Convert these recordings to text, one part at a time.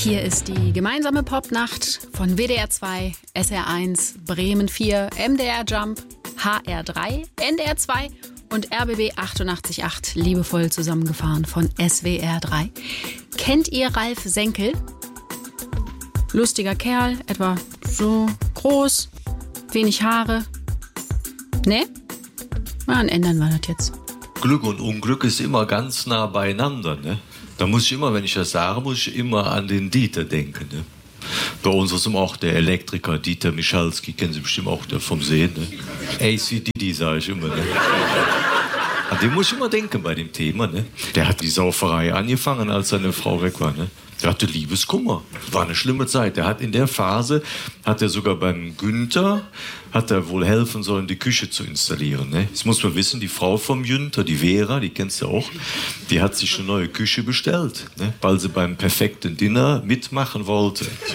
Hier ist die gemeinsame Popnacht von WDR 2, SR1, Bremen 4, MDR Jump, HR 3, NDR 2 und RBB 88.8, liebevoll zusammengefahren von SWR 3. Kennt ihr Ralf Senkel? Lustiger Kerl, etwa so groß, wenig Haare. Ne? Dann ändern wir das jetzt. Glück und Unglück ist immer ganz nah beieinander, ne? Da muss ich immer, wenn ich das sage, muss ich immer an den Dieter denken, ne? Bei uns ist auch der Elektriker Dieter Michalski, kennen Sie bestimmt auch, der vom Sehen, ne? ACDD sage ich immer, ne? An den muss ich immer denken bei dem Thema, ne? Der hat die Sauferei angefangen, als seine Frau weg war, ne? Der hatte Liebeskummer. War eine schlimme Zeit. Der hat in der Phase, hat er sogar beim Günther, hat er wohl helfen sollen, die Küche zu installieren. Ne? Jetzt muss man wissen, die Frau vom Günther, die Vera, die kennst du auch, die hat sich eine neue Küche bestellt, ne? Weil sie beim perfekten Dinner mitmachen wollte. So.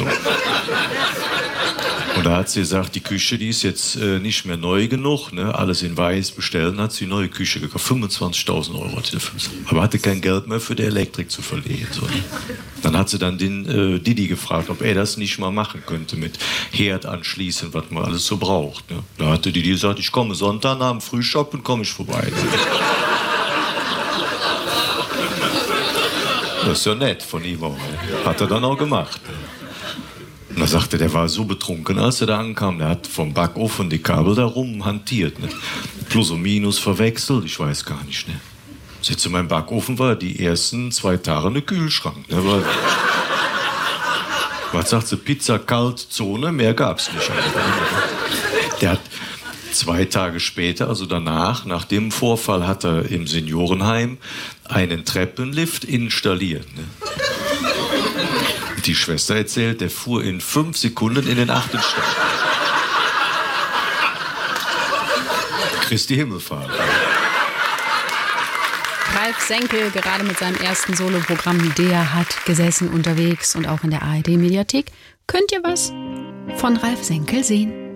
Und da hat sie gesagt, die Küche, die ist jetzt nicht mehr neu genug, ne? Alles in weiß bestellen, hat sie eine neue Küche gekauft. 25.000 € hat sie dafür. Aber hatte kein Geld mehr für die Elektrik zu verlegen. So. Dann hat sie dann den Didi gefragt, ob er das nicht mal machen könnte mit Herd anschließen, was man alles so braucht. Ne? Da hatte Didi gesagt, ich komme Sonntag nach dem Frühschoppen, komme ich vorbei. Ne? Das ist ja nett von ihm auch. Ne? Hat er dann auch gemacht. Ne? Und da sagte, der war so betrunken, als er da ankam. Der hat vom Backofen die Kabel da rum hantiert. Ne? Plus und Minus verwechselt, ich weiß gar nicht. Ne? Als jetzt in meinem Backofen war, die ersten 2 Tage eine Kühlschrank. Ne? Was sagt sie? Pizza, kalt, Zone, mehr gab's nicht. Der hat 2 Tage später, also danach, nach dem Vorfall, hat er im Seniorenheim einen Treppenlift installiert. Ne? Die Schwester erzählt, der fuhr in 5 Sekunden in den 8. Stock. Christi Himmelfahrt. Ralf Senkel, gerade mit seinem ersten Soloprogramm Der hat gesessen unterwegs und auch in der ARD-Mediathek. Könnt ihr was von Ralf Senkel sehen?